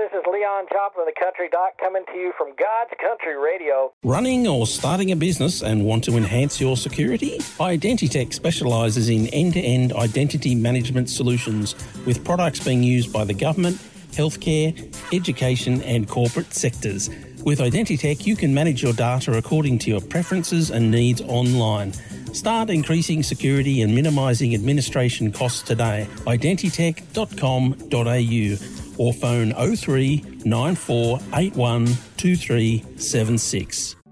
this is Leon Joplin, the Country Doc, coming to you from God's Country Radio. Running or starting a business and want to enhance your security? Identitech specialises in end-to-end identity management solutions with products being used by the government, healthcare, education and corporate sectors. With Identitech, you can manage your data according to your preferences and needs online. Start increasing security and minimising administration costs today. Identitech.com.au or phone 03 9481 2376.